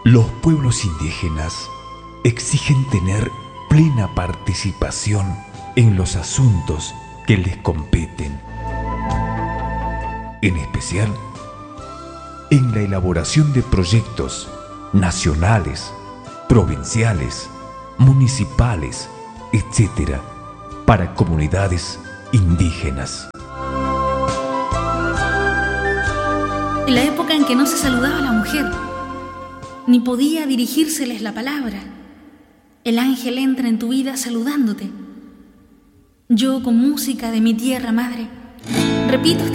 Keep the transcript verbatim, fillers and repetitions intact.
Los pueblos indígenas exigen tener plena participación en los asuntos que les competen, en especial en la elaboración de proyectos nacionales, provinciales, municipales, etcétera, para comunidades indígenas. En la época en que no se saludaba a la mujer, ni podía dirigírseles la palabra, el ángel entra en tu vida saludándote. Yo, con música de mi tierra madre, repito este